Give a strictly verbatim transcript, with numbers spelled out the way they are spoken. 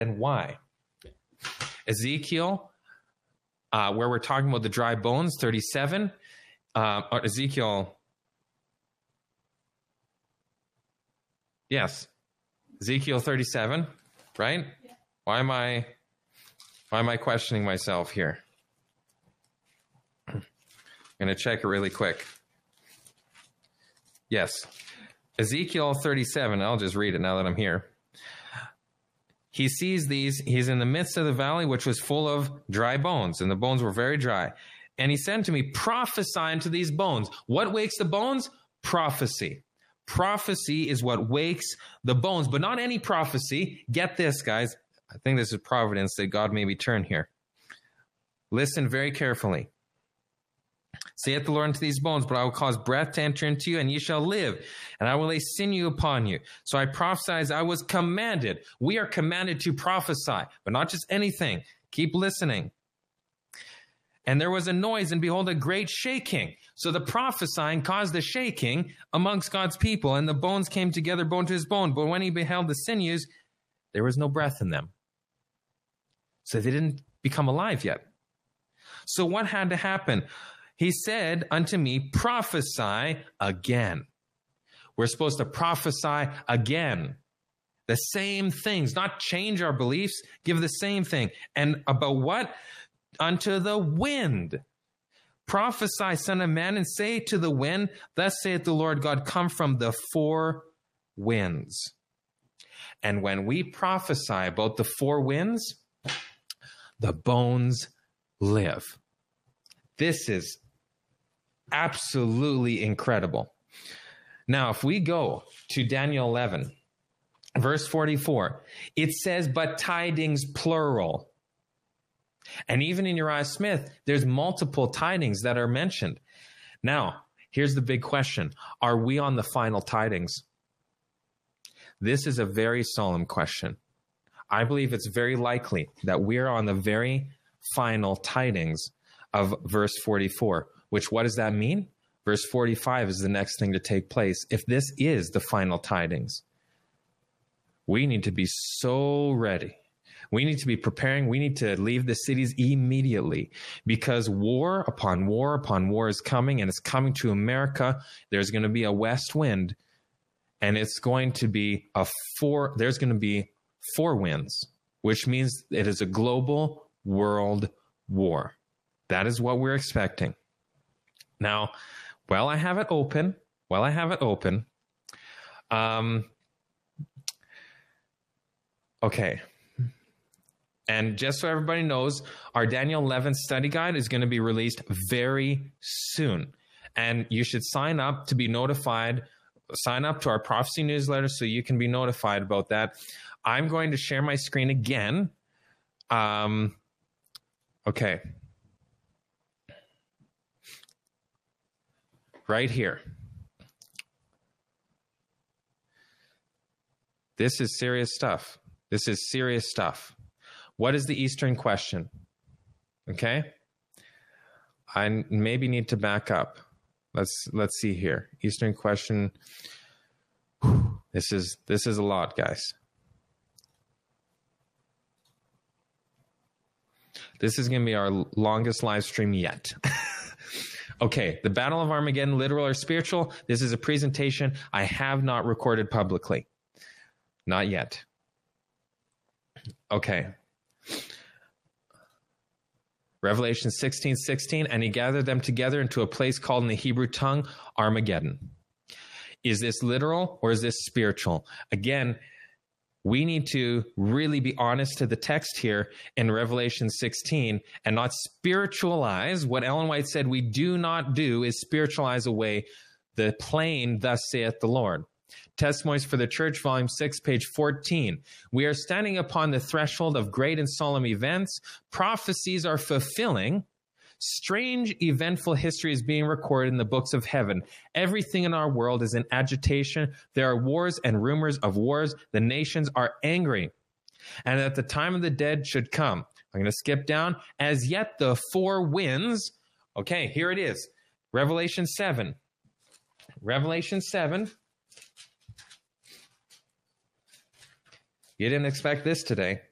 and why. Ezekiel, uh, where we're talking about the dry bones, thirty-seven. Uh, or Ezekiel, yes, Ezekiel thirty-seven, right? Yeah. Why am I, why am I questioning myself here? I'm going to check it really quick. Yes, Ezekiel thirty-seven. I'll just read it now that I'm here. He sees these. He's in the midst of the valley, which was full of dry bones, and the bones were very dry. And he said to me, prophesy unto these bones. What wakes the bones? Prophecy. Prophecy is what wakes the bones, but not any prophecy. Get this, guys. I think this is providence that God made me turn here. Listen very carefully. Saith the Lord unto these bones, but I will cause breath to enter into you, and ye shall live, and I will lay sinew upon you. So I prophesied as I was commanded. We are commanded to prophesy, but not just anything. Keep listening. And there was a noise, and behold, a great shaking. So the prophesying caused the shaking amongst God's people, and the bones came together, bone to his bone. But when he beheld the sinews, there was no breath in them. So they didn't become alive yet. So what had to happen? He said unto me, prophesy again. We're supposed to prophesy again. The same things, not change our beliefs, give the same thing. And about what? Unto the wind. Prophesy, son of man, and say to the wind, thus saith the Lord God, come from the four winds. And when we prophesy about the four winds, the bones live. This is absolutely incredible. Now, if we go to Daniel eleven, verse forty-four, it says, but tidings plural. And even in Uriah Smith, there's multiple tidings that are mentioned. Now, here's the big question. Are we on the final tidings? This is a very solemn question. I believe it's very likely that we're on the very final tidings of verse forty-four, which, what does that mean? Verse forty-five is the next thing to take place. If this is the final tidings, we need to be so ready. We need to be preparing. We need to leave the cities immediately, because war upon war upon war is coming, and it's coming to America. There's going to be a west wind, and it's going to be a four, there's going to be four winds, which means it is a global world war. That is what we're expecting. Now, while I have it open, while I have it open, um, okay. And just so everybody knows, our Daniel eleven study guide is going to be released very soon. And you should sign up to be notified. Sign up to our prophecy newsletter so you can be notified about that. I'm going to share my screen again. Um, okay. Right here. This is serious stuff. This is serious stuff. What is the Eastern question? Okay. I maybe need to back up. Let's let's see here. Eastern question. This is this is a lot, guys. This is going to be our longest live stream yet. Okay, the Battle of Armageddon, literal or spiritual. This is a presentation I have not recorded publicly. Not yet. Okay. Revelation sixteen sixteen, and he gathered them together into a place called in the Hebrew tongue Armageddon. Is this literal or is this spiritual? Again, we need to really be honest to the text here in Revelation sixteen and not spiritualize. What Ellen White said we do not do is spiritualize away the plain, thus saith the Lord. Testimonies for the Church, Volume six, page fourteen. We are standing upon the threshold of great and solemn events. Prophecies are fulfilling. Strange, eventful history is being recorded in the books of heaven. Everything in our world is in agitation. There are wars and rumors of wars. The nations are angry. And at the time of the dead should come. I'm going to skip down. As yet the four winds. Okay, here it is. Revelation seven. Revelation seven. You didn't expect this today.